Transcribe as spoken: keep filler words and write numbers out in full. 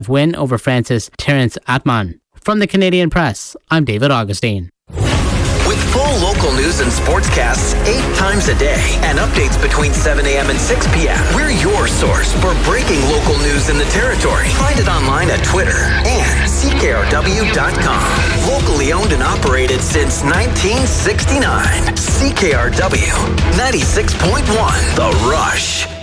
win over France's Terence Atman. From the Canadian Press, I'm David Augustine. With full local news and sportscasts eight times a day and updates between seven a.m. and six p.m., we're your source for breaking local news in the territory. Find it online at Twitter and C K R W dot com. Locally owned and operated since nineteen sixty-nine. C K R W ninety-six point one, The Rush.